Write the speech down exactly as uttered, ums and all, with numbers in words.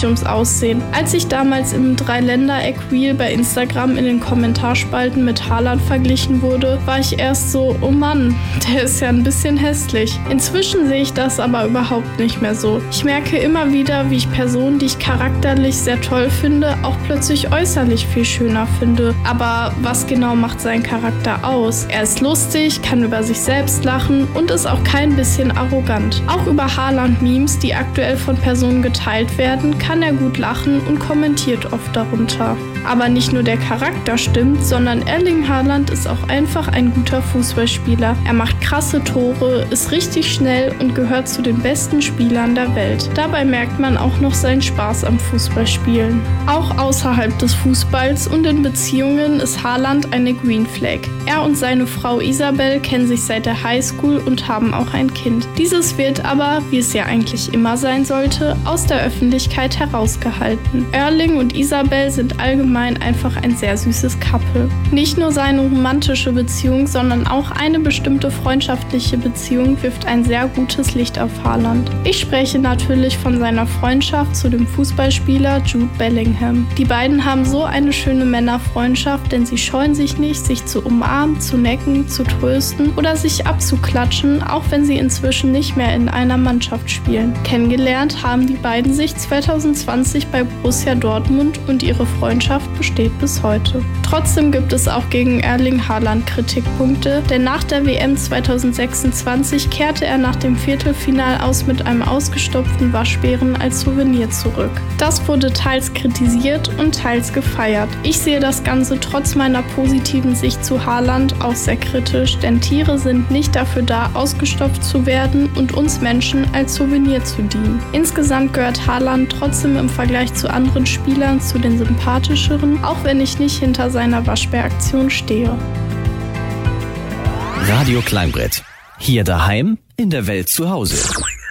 nicht ums Aussehen. Als ich damals im Drei-Länder-Eck-Reel bei Instagram in den Kommentarspalten mit Haaland verglichen wurde, war ich erst so, oh Mann, der ist ja ein bisschen hässlich. Inzwischen sehe ich das aber überhaupt nicht mehr so. Ich merke immer wieder, wie ich Personen, die ich charakterlich sehr toll finde, auch plötzlich äußerlich viel schöner finde. Aber was genau macht seinen Charakter aus? Er ist lustig, kann über sich selbst lachen und ist auch kein bisschen arrogant. Auch über Haaland-Memes, die aktuell von Personen geteilt werden, kann er gut lachen und kommentiert oft darunter. Aber nicht nur der Charakter stimmt, sondern Erling Haaland ist auch einfach ein guter Fußballspieler. Er macht krasse Tore, ist richtig schnell und gehört zu den besten Spielern der Welt. Dabei merkt man auch noch seinen Spaß am Fußballspielen. Auch außerhalb des Fußballs und in Beziehungen ist Haaland eine Green Flag. Er und seine Frau Isabel kennen sich seit der Highschool und haben auch ein Kind. Dieses wird aber, wie es ja eigentlich immer sein sollte, aus der Öffentlichkeit herausgehalten. Erling und Isabel sind allgemein einfach ein sehr süßes Couple. Nicht nur seine romantische Beziehung, sondern auch eine bestimmte freundschaftliche Beziehung wirft ein sehr gutes Licht auf Haaland. Ich spreche natürlich von seiner Freundschaft zu dem Fußballspieler Jude Bellingham. Die beiden haben so eine schöne Männerfreundschaft, denn sie scheuen sich nicht, sich zu umarmen, zu necken, zu trösten oder sich abzuklatschen, auch wenn sie inzwischen nicht mehr in einer Mannschaft spielen. Kennengelernt haben die beiden sich zwanzig zwanzig bei Borussia Dortmund und ihre Freundschaft besteht bis heute. Trotzdem gibt es auch gegen Erling Haaland Kritikpunkte, denn nach der W M zwanzig sechsundzwanzig kehrte er nach dem Viertelfinal aus mit einem ausgestopften Waschbären als Souvenir zurück. Das wurde teils kritisiert und teils gefeiert. Ich sehe das Ganze trotz meiner positiven Sicht zu Haaland auch sehr kritisch, denn Tiere sind nicht dafür da, ausgestopft zu werden und uns Menschen als Souvenir zu dienen. Insgesamt gehört Haaland trotzdem im Vergleich zu anderen Spielern zu den sympathischeren, auch wenn ich nicht hinter seiner Waschbäraktion stehe. Radio Kleinbrett. Hier daheim, in der Welt zu Hause.